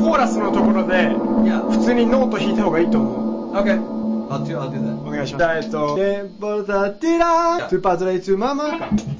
コーラスのところで Yeah. 普通にノート弾いた方がいいと思う。 Okay. I'll do that. お願いします。じゃあテンポタティラースーパーズレイツママか